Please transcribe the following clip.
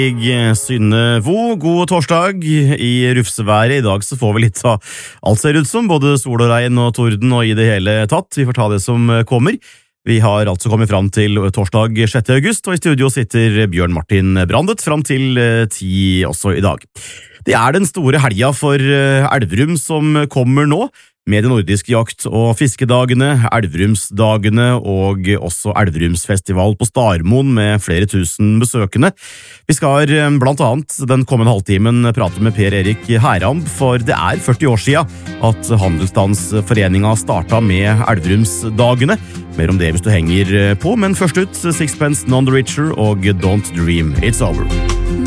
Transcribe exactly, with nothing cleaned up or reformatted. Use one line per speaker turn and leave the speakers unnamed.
Synne Vo, god torsdag i rufseværet. I dag så får vi litt av alt ser ut som, både sol og regn og torden og i det hele tatt. Vi får ta det som kommer. Vi har altså kommet fram til torsdag sjette august, og i studio sitter Bjørn Martin Brandet fram til ti også i dag. Det er den store helga for Elverum som kommer nå, med de nordiske jakt- og fiskedagene, Elverumsdagene og også Elverumsfestival på Starmoen med flere tusen besøkende. Vi skal blant annet den kommende halvtimen prate med Per Erik Heramb, for det er førti år siden at Handelsstandsforeninga startet med Elverumsdagene. Mer om det hvis du henger på, men først ut Sixpence None the Richer og Don't Dream It's Over.